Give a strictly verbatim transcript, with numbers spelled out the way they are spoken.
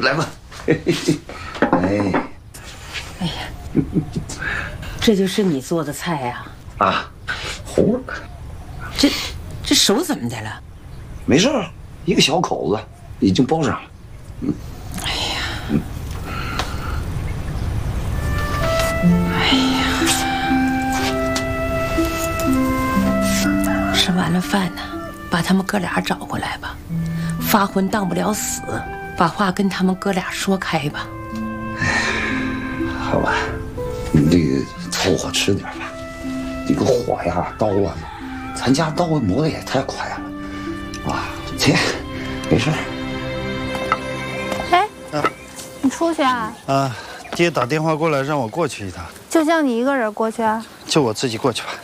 来吧。哎， 哎呀，这就是你做的菜呀？ 啊，糊了。 这这手怎么的了？ 没事，一个小口子，已经包上了。嗯。 哎呀，哎呀，吃完了饭呢，把他们哥俩找过来吧。发昏当不了死，把话跟他们哥俩说开吧。 哎，好吧，你这个凑合吃点吧。这个火呀，刀啊，咱家刀磨的也太快了。啊，切，没事。 哎，啊，你出去啊？ 啊，爹打电话过来让我过去一趟。 就像你一个人过去啊？ 就我自己过去吧。